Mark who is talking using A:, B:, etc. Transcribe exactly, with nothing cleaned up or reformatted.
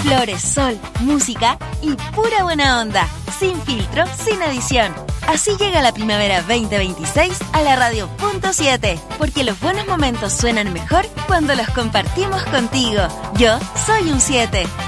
A: Flores, sol, música y pura buena onda. Sin filtro, sin edición. Así llega la primavera veinte veintiséis a la radio punto siete. Porque los buenos momentos suenan mejor cuando los compartimos contigo. Yo soy un siete.